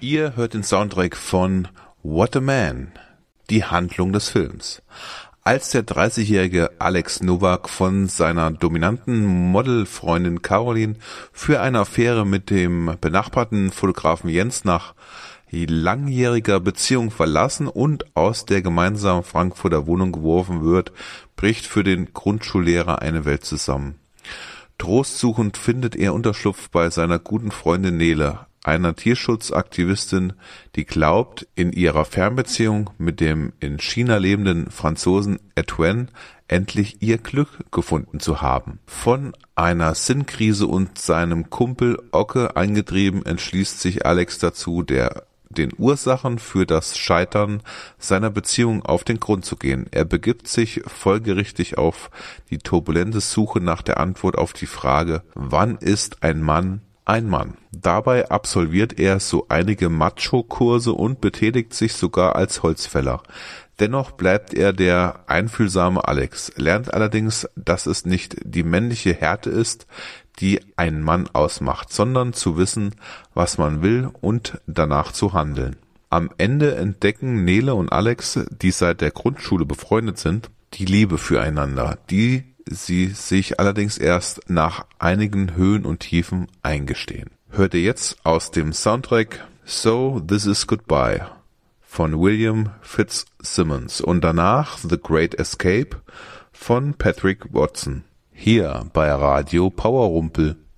Ihr hört den Soundtrack von What a Man, die Handlung des Films. Als der 30-jährige Alex Nowak von seiner dominanten Modelfreundin Caroline für eine Affäre mit dem benachbarten Fotografen Jens nach langjähriger Beziehung verlassen und aus der gemeinsamen Frankfurter Wohnung geworfen wird, bricht für den Grundschullehrer eine Welt zusammen. Trostsuchend findet er Unterschlupf bei seiner guten Freundin Nele, einer Tierschutzaktivistin, die glaubt, in ihrer Fernbeziehung mit dem in China lebenden Franzosen Etienne endlich ihr Glück gefunden zu haben. Von einer Sinnkrise und seinem Kumpel Ocke eingetrieben, entschließt sich Alex dazu, den Ursachen für das Scheitern seiner Beziehung auf den Grund zu gehen. Er begibt sich folgerichtig auf die turbulente Suche nach der Antwort auf die Frage, wann ist ein Mann ein Mann? Dabei absolviert er so einige Macho-Kurse und betätigt sich sogar als Holzfäller. Dennoch bleibt er der einfühlsame Alex, lernt allerdings, dass es nicht die männliche Härte ist, die einen Mann ausmacht, sondern zu wissen, was man will und danach zu handeln. Am Ende entdecken Nele und Alex, die seit der Grundschule befreundet sind, die Liebe füreinander, die sie sich allerdings erst nach einigen Höhen und Tiefen eingestehen. Hört ihr jetzt aus dem Soundtrack So This Is Goodbye von William Fitzsimmons und danach The Great Escape von Patrick Watson. Hier bei Radio Powerrumpel.